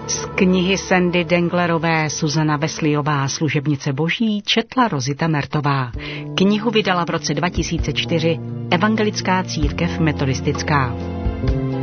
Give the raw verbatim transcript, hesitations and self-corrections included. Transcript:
Z knihy Sandy Denglerové Suzana Wesleyová Služebnice boží četla Rozita Mertová. Knihu vydala v roce dva tisíce čtyři Evangelická církev metodistická.